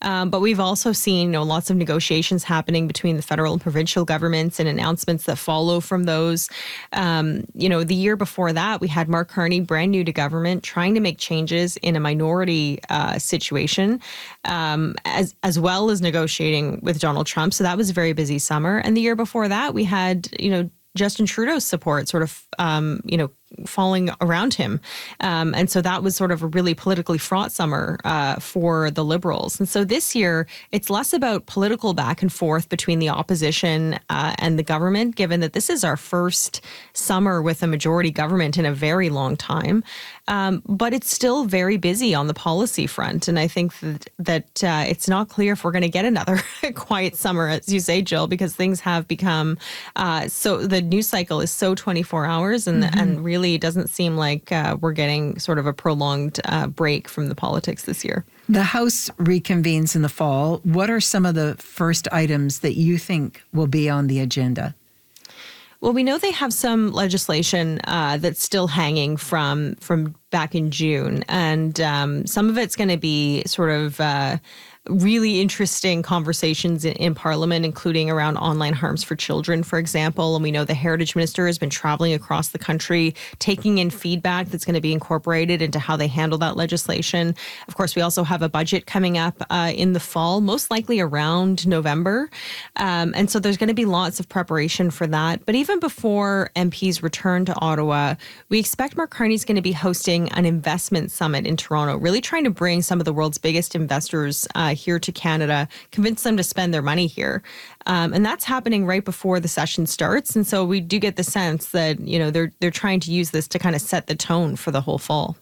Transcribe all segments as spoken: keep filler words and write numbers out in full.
Um, but we've also seen, you know, lots of negotiations happening between the federal and provincial governments and announcements that follow from those. Um, you know, the year before that, we had Mark Carney, brand new to government, trying to make changes in a minority uh, situation, um, as as well as negotiating with Donald Trump. So that was a very busy summer. And the year before that, we had, you know, Justin Trudeau's support sort of, um, you know, falling around him. Um, and so that was sort of a really politically fraught summer uh, for the Liberals. And so this year, it's less about political back and forth between the opposition uh, and the government, given that this is our first summer with a majority government in a very long time. Um, but it's still very busy on the policy front. And I think that, that uh, it's not clear if we're going to get another quiet summer, as you say, Jill, because things have become uh, so the news cycle is so twenty-four hours and, mm-hmm. and really it doesn't seem like uh, we're getting sort of a prolonged uh, break from the politics this year. The House reconvenes in the fall. What are some of the first items that you think will be on the agenda? Well, we know they have some legislation uh, that's still hanging from from back in June, and um, some of it's going to be sort of uh, really interesting conversations in, in Parliament, including around online harms for children, for example. And we know the Heritage Minister has been traveling across the country, taking in feedback that's going to be incorporated into how they handle that legislation. Of course, we also have a budget coming up uh, in the fall, most likely around November. Um, and so there's going to be lots of preparation for that. But even before M Ps return to Ottawa, we expect Mark Carney's going to be hosting an investment summit in Toronto, really trying to bring some of the world's biggest investors uh, here to Canada, convince them to spend their money here. Um, and that's happening right before the session starts. And so we do get the sense that, you know, they're they're trying to use this to kind of set the tone for the whole fall.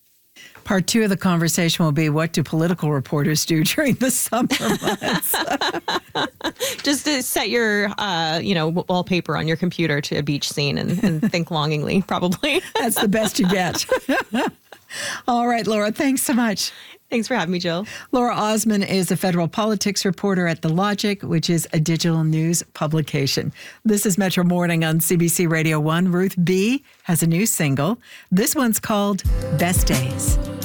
Part two of the conversation will be, what do political reporters do during the summer months? Just to set your, uh, you know, wallpaper on your computer to a beach scene and, and think longingly, probably. That's the best you get. All right, Laura, thanks so much. Thanks for having me, Jill. Laura Osman is a federal politics reporter at The Logic, which is a digital news publication. This is Metro Morning on C B C Radio one. Ruth B. has a new single. This one's called Best Days.